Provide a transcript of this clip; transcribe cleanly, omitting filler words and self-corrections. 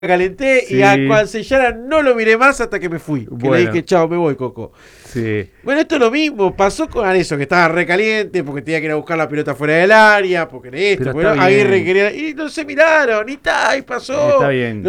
calenté Sí. y a Cuancellara no lo miré más hasta que me fui. Que Bueno. le dije, chao, me voy, Coco. Sí. Bueno, esto es lo mismo, pasó con eso, que estaba recaliente, porque tenía que ir a buscar la pelota fuera del área, porque esto, Pero porque está Aguirre bien. quería. Y no se miraron, y pasó. Está bien.